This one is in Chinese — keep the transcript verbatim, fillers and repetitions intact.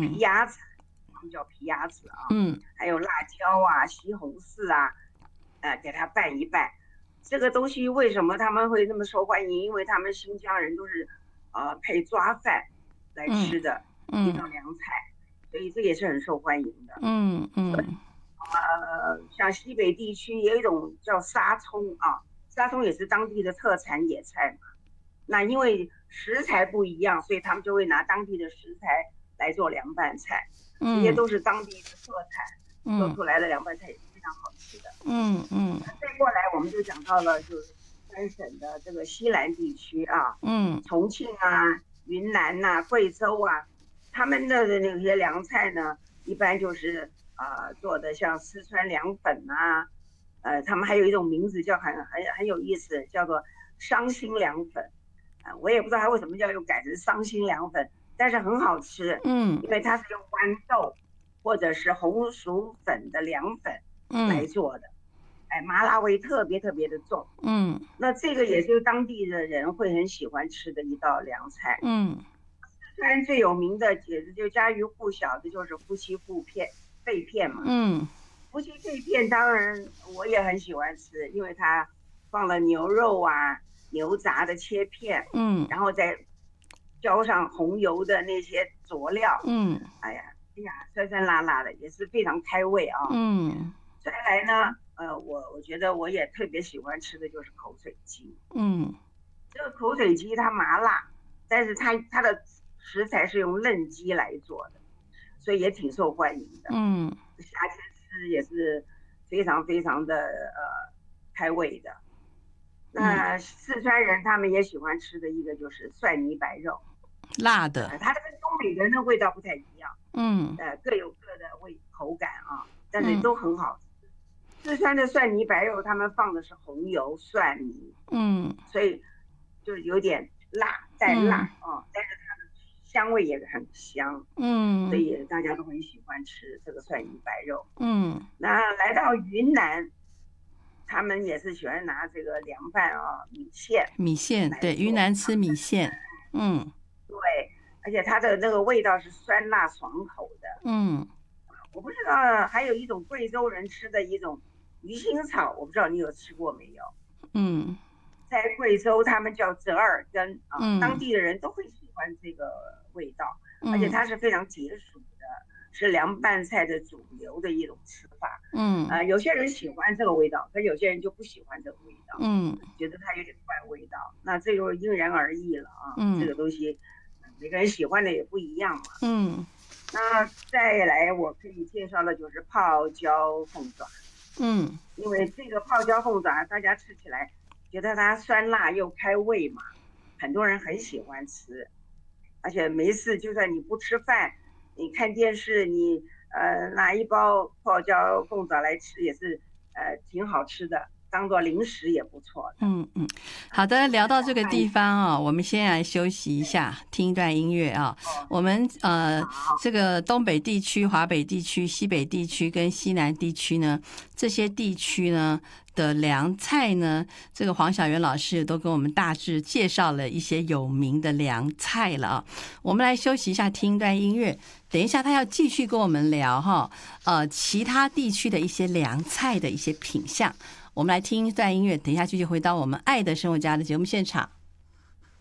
皮鸭子，我们叫皮鸭子啊， 嗯， 还有辣椒啊、西红柿啊，呃，给它拌一拌。这个东西为什么他们会那么受欢迎？因为他们新疆人都是呃配抓饭来吃的一道凉菜，所以这也是很受欢迎的。 嗯嗯。 呃，像西北地区也有一种叫沙葱啊，沙葱也是当地的特产野菜嘛。那因为食材不一样，所以他们就会拿当地的食材来做凉拌菜，这些都是当地的特产，做出来的凉拌菜也是非常好吃的。嗯嗯。再过来我们就讲到了就是三省的这个西南地区啊，嗯，重庆啊、云南呐、啊、贵州啊，他们的那些凉菜呢，一般就是啊、呃、做的像四川凉粉啊，呃，他们还有一种名字叫很很很有意思，叫做伤心凉粉。啊，我也不知道它为什么叫又改成伤心凉粉，但是很好吃，嗯，因为它是用豌豆或者是红薯粉的凉粉来做的，嗯，哎，麻辣味特别特别的重，嗯，那这个也是当地的人会很喜欢吃的一道凉菜，嗯，四川最有名的也是就家喻户晓的就是夫妻肺片肺片嘛，嗯，夫妻肺片当然我也很喜欢吃，因为它放了牛肉啊。牛杂的切片，嗯，然后再浇上红油的那些佐料，嗯，哎呀，哎呀，酸酸辣辣的，也是非常开胃啊，嗯。再来呢，呃，我我觉得我也特别喜欢吃的就是口水鸡，嗯，这个口水鸡它麻辣，但是它它的食材是用嫩鸡来做的，所以也挺受欢迎的，嗯，夏天吃也是非常非常的呃开胃的。那四川人他们也喜欢吃的一个就是蒜泥白肉， 辣的， 呃、它跟东北人的味道不太一样，嗯，呃，各有各的味口感啊，但是都很好吃。嗯、四川的蒜泥白肉，他们放的是红油蒜泥，嗯，所以就有点辣带辣啊、嗯哦，但是它的香味也很香，嗯，所以大家都很喜欢吃这个蒜泥白肉，嗯。那来到云南。他们也是喜欢拿这个凉拌啊米线， 米线对，云南吃米线，嗯， 对，而且它的那个味道是酸辣爽口的，嗯，我不知道还有一种贵州人吃的一种鱼腥草，我不知道你有吃过没有？嗯，在贵州他们叫折耳根啊，嗯、当地的人都会喜欢这个味道，而且它是非常解暑的。是凉拌菜的主流的一种吃法，嗯，呃，有些人喜欢这个味道，可有些人就不喜欢这个味道，嗯，觉得它有点怪味道，那这就因人而异了啊，嗯，这个东西每个人喜欢的也不一样嘛，嗯，那再来我可以介绍的就是泡椒凤爪，嗯，因为这个泡椒凤爪大家吃起来觉得它酸辣又开胃嘛，很多人很喜欢吃，而且没事就算你不吃饭。你看电视，你呃拿一包泡椒凤爪来吃也是呃挺好吃的，当做零食也不错的。 嗯嗯，好的，聊到这个地方啊、哦，我们先来休息一下，听一段音乐啊、哦。我们呃这个东北地区、华北地区、西北地区跟西南地区呢，这些地区呢的凉菜呢，这个黄小媛老师都跟我们大致介绍了一些有名的凉菜了啊。我们来休息一下，听一段音乐。等一下，他要继续跟我们聊哈，呃，其他地区的一些凉菜的一些品项。我们来听一段音乐，等一下继续回到我们爱的生活家的节目现场。